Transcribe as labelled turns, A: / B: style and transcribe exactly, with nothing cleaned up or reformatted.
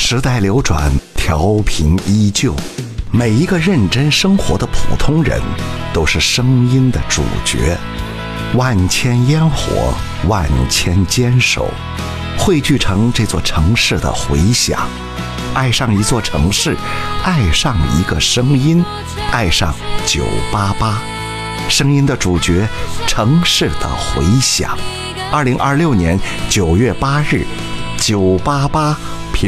A: 时代流转，调频依旧，每一个认真生活的普通人都是声音的主角。万千烟火，万千坚守，汇聚成这座城市的回响。爱上一座城市，爱上一个声音，爱上九八八，声音的主角，城市的回响。二零二六年九月八日，九八八